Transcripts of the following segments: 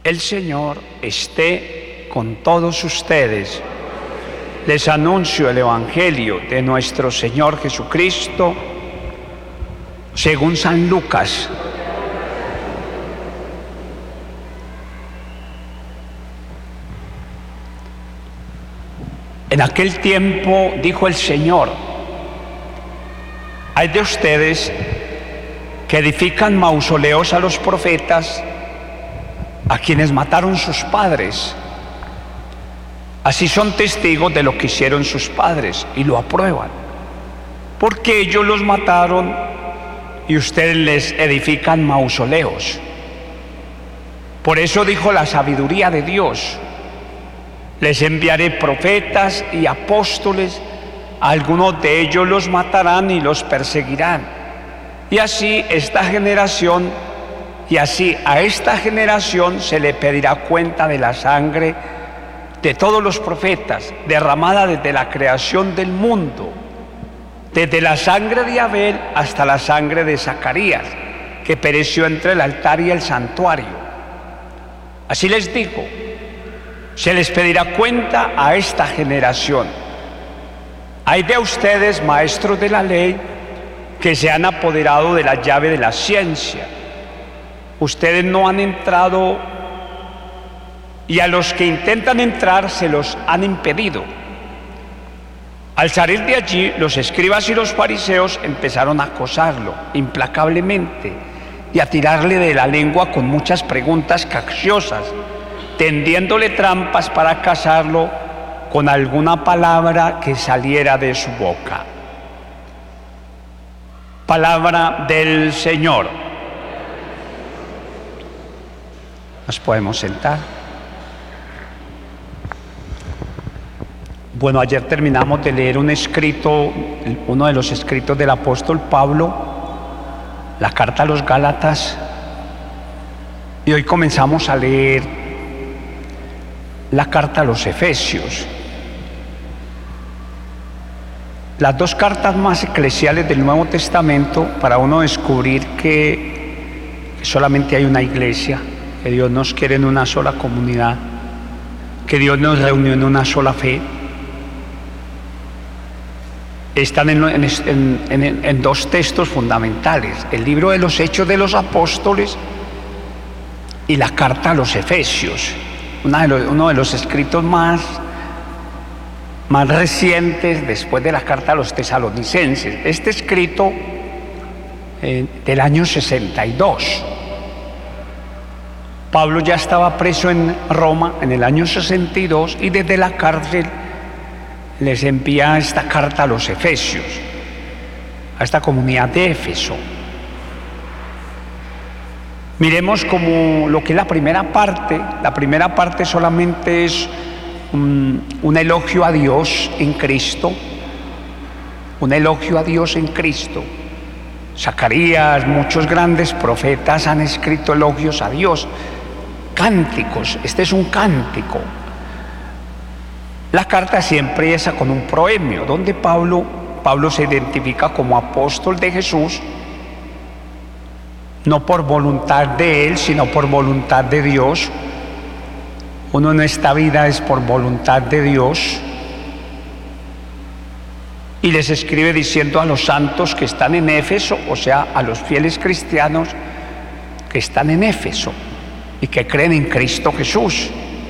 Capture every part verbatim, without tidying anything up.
El Señor esté con todos ustedes. Les anuncio el Evangelio de nuestro Señor Jesucristo según San Lucas. En aquel tiempo dijo el Señor: hay de ustedes que edifican mausoleos a los profetas, a quienes mataron sus padres. Así son testigos de lo que hicieron sus padres y lo aprueban, porque ellos los mataron y ustedes les edifican mausoleos. Por eso dijo la sabiduría de Dios: les enviaré profetas y apóstoles, algunos de ellos los matarán y los perseguirán. Y así esta generación, y así a esta generación se le pedirá cuenta de la sangre de todos los profetas, derramada desde la creación del mundo, desde la sangre de Abel hasta la sangre de Zacarías, que pereció entre el altar y el santuario. Así les digo, se les pedirá cuenta a esta generación. Hay de ustedes, maestros de la ley, que se han apoderado de la llave de la ciencia. Ustedes no han entrado, y a los que intentan entrar se los han impedido. Al salir de allí, los escribas y los fariseos empezaron a acosarlo implacablemente y a tirarle de la lengua con muchas preguntas capciosas, tendiéndole trampas para casarlo con alguna palabra que saliera de su boca. Palabra del Señor. Nos podemos sentar. Bueno, ayer terminamos de leer un escrito, uno de los escritos del apóstol Pablo, la carta a los Gálatas, y hoy comenzamos a leer la carta a los Efesios. Las dos cartas más eclesiales del Nuevo Testamento, para uno descubrir que solamente hay una iglesia, que Dios nos quiere en una sola comunidad, que Dios nos reunió en una sola fe. Están en, en, en, en dos textos fundamentales: el libro de los Hechos de los Apóstoles y la carta a los Efesios, una de los, uno de los escritos más, más recientes después de la carta a los Tesalonicenses. Este escrito eh, del año sesenta y dos. Pablo ya estaba preso en Roma en el año sesenta y dos y desde la cárcel les envía esta carta a los Efesios, a esta comunidad de Éfeso. Miremos como lo que es la primera parte. La primera parte solamente es un, un elogio a Dios en Cristo, un elogio a Dios en Cristo. Zacarías, muchos grandes profetas han escrito elogios a Dios, cánticos. Este es un cántico. La carta siempre empieza con un proemio, donde Pablo, Pablo se identifica como apóstol de Jesús, no por voluntad de él, sino por voluntad de Dios. Uno en esta vida es por voluntad de Dios. Y les escribe diciendo a los santos que están en Éfeso, o sea, a los fieles cristianos que están en Éfeso y que creen en Cristo Jesús.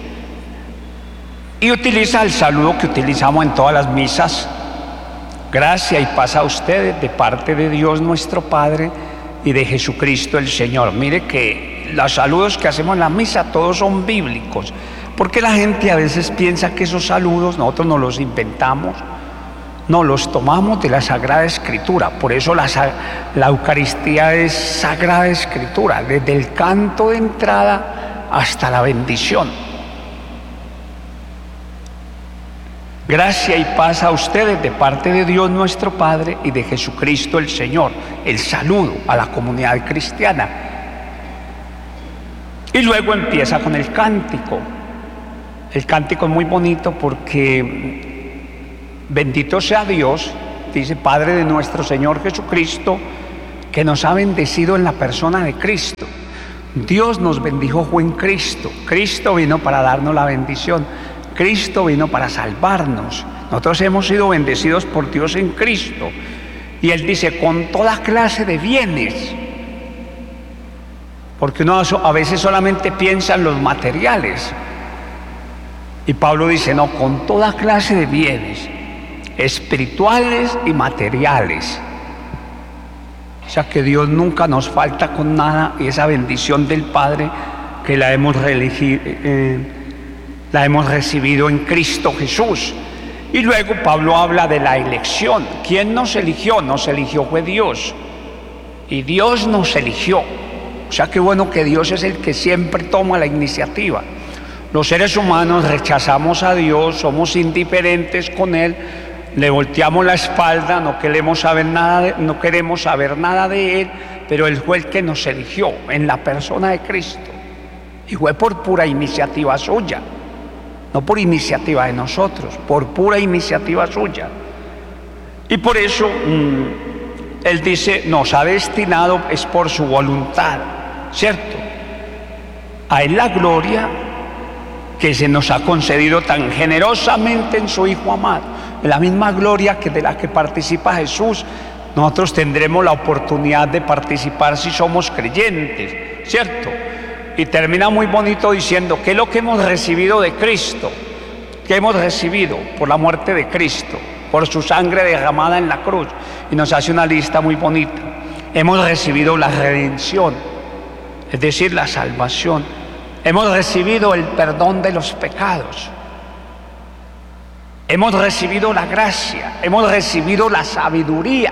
Y utiliza el saludo que utilizamos en todas las misas: gracia y paz a ustedes de parte de Dios nuestro Padre y de Jesucristo el Señor. Mire que los saludos que hacemos en la misa todos son bíblicos, porque la gente a veces piensa que esos saludos nosotros nos los inventamos. No, los tomamos de la Sagrada Escritura. Por eso la, la Eucaristía es Sagrada Escritura, desde el canto de entrada hasta la bendición. Gracia y paz a ustedes de parte de Dios nuestro Padre y de Jesucristo el Señor. El saludo a la comunidad cristiana. Y luego empieza con el cántico. El cántico es muy bonito porque bendito sea Dios, dice, Padre de nuestro Señor Jesucristo, que nos ha bendecido en la persona de Cristo. Dios nos bendijo fue en Cristo. Cristo vino para darnos la bendición. Cristo vino para salvarnos. Nosotros hemos sido bendecidos por Dios en Cristo. Y Él dice, con toda clase de bienes. Porque uno a veces solamente piensa en los materiales. Y Pablo dice, no, con toda clase de bienes, espirituales y materiales. O sea que Dios nunca nos falta con nada, y esa bendición del Padre que la hemos, religi- eh, la hemos recibido en Cristo Jesús. Y luego Pablo habla de la elección. ¿Quién nos eligió? Nos eligió fue Dios. Y Dios nos eligió. O sea que bueno que Dios es el que siempre toma la iniciativa. Los seres humanos rechazamos a Dios, somos indiferentes con Él, le volteamos la espalda, no queremos saber nada de, no queremos saber nada de Él, pero Él fue el que nos eligió en la persona de Cristo. Y fue por pura iniciativa suya, no por iniciativa de nosotros, por pura iniciativa suya. Y por eso mmm, Él dice, nos ha destinado, es por su voluntad, ¿cierto? A Él la gloria que se nos ha concedido tan generosamente en su Hijo amado. La misma gloria que de la que participa Jesús, nosotros tendremos la oportunidad de participar si somos creyentes, ¿cierto? Y termina muy bonito diciendo, ¿qué es lo que hemos recibido de Cristo? ¿Qué hemos recibido? Por la muerte de Cristo, por su sangre derramada en la cruz. Y nos hace una lista muy bonita. Hemos recibido la redención, es decir, la salvación. Hemos recibido el perdón de los pecados. Hemos recibido la gracia, hemos recibido la sabiduría,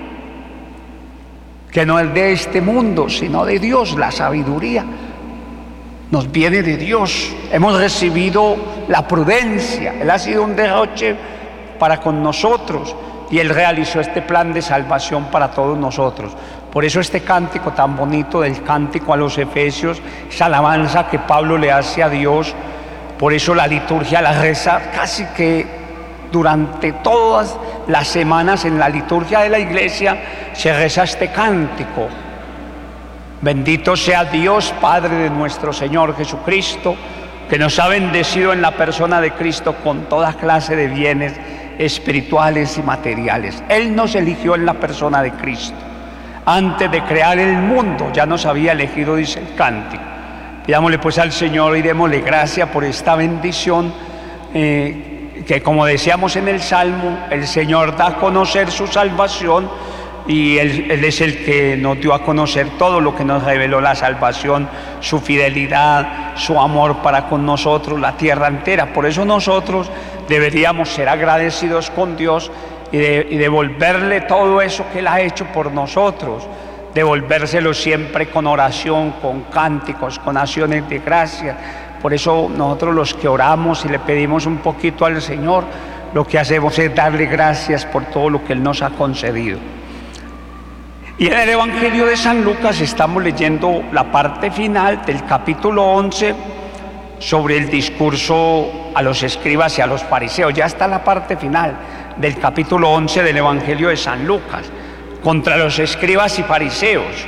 que no es de este mundo, sino de Dios. La sabiduría nos viene de Dios. Hemos recibido la prudencia. Él ha sido un derroche para con nosotros y Él realizó este plan de salvación para todos nosotros. Por eso este cántico tan bonito del cántico a los Efesios, esa alabanza que Pablo le hace a Dios, por eso la liturgia la reza casi que durante todas las semanas en la liturgia de la iglesia se reza este cántico. Bendito sea Dios, Padre de nuestro Señor Jesucristo, que nos ha bendecido en la persona de Cristo con toda clase de bienes espirituales y materiales. Él nos eligió en la persona de Cristo. Antes de crear el mundo ya nos había elegido, dice el cántico. Pidámosle pues al Señor y démosle gracias por esta bendición, eh, que como decíamos en el Salmo, el Señor da a conocer su salvación y él, él es el que nos dio a conocer todo lo que nos reveló la salvación, su fidelidad, su amor para con nosotros, la tierra entera. Por eso nosotros deberíamos ser agradecidos con Dios y, de, y devolverle todo eso que Él ha hecho por nosotros, devolvérselo siempre con oración, con cánticos, con acciones de gracia. Por eso nosotros los que oramos y le pedimos un poquito al Señor, lo que hacemos es darle gracias por todo lo que Él nos ha concedido. Y en el Evangelio de San Lucas estamos leyendo la parte final del capítulo once sobre el discurso a los escribas y a los fariseos. Ya está la parte final del capítulo once del Evangelio de San Lucas, contra los escribas y fariseos.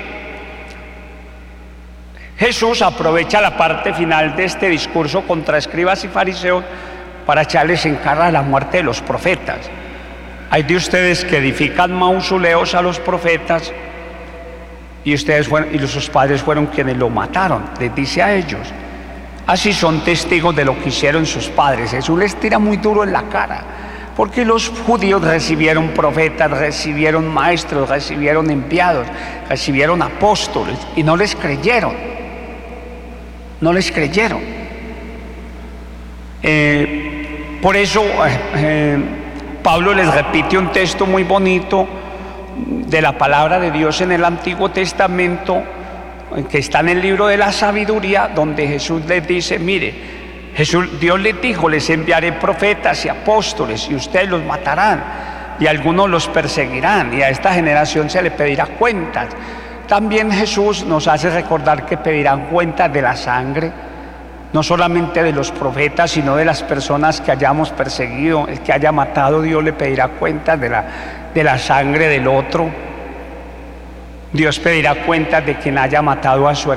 Jesús aprovecha la parte final de este discurso contra escribas y fariseos para echarles en cara la muerte de los profetas. Hay de ustedes que edifican mausoleos a los profetas y ustedes fueron, y sus padres fueron quienes lo mataron, les dice a ellos. Así son testigos de lo que hicieron sus padres. Jesús les tira muy duro en la cara, porque los judíos recibieron profetas, recibieron maestros, recibieron enviados, recibieron apóstoles y no les creyeron. No les creyeron. Eh, por eso eh, eh, Pablo les repite un texto muy bonito de la palabra de Dios en el Antiguo Testamento, que está en el libro de la sabiduría, donde Jesús les dice, mire, Jesús, Dios les dijo, les enviaré profetas y apóstoles y ustedes los matarán y algunos los perseguirán y a esta generación se le pedirá cuentas. También Jesús nos hace recordar que pedirán cuentas de la sangre, no solamente de los profetas, sino de las personas que hayamos perseguido. El que haya matado, Dios le pedirá cuentas de la, de la sangre del otro. Dios pedirá cuentas de quien haya matado a su hermano.